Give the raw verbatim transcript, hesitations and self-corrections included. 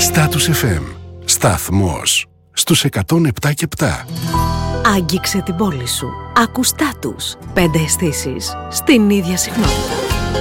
Status εφ εμ. Σταθμός στους εκατόν επτά και επτά. Άγγιξε την πόλη σου. Άκου Status. Πέντε αισθήσεις στην ίδια συχνότητα.